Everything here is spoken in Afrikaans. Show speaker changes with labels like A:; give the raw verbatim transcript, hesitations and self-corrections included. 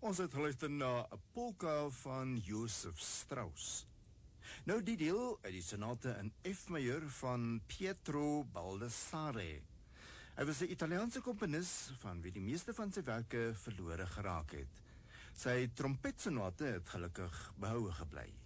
A: Ons het geluister na 'n polka van Josef Strauss. Nou die deel uit die sonate in F majeur van Pietro Baldassare. Hy was 'n Italiaanse komponis van wie die meeste van sy werke verlore geraak het. Sy trompetsonate het gelukkig behoue gebly.